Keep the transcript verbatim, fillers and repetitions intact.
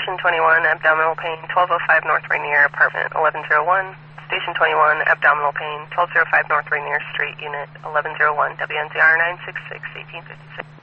Station twenty-one, abdominal pain, twelve oh five North Rainier, apartment eleven oh one. Station twenty-one, abdominal pain, twelve oh five North Rainier Street, unit eleven oh one, W N Z R nine six six, eighteen fifty-six.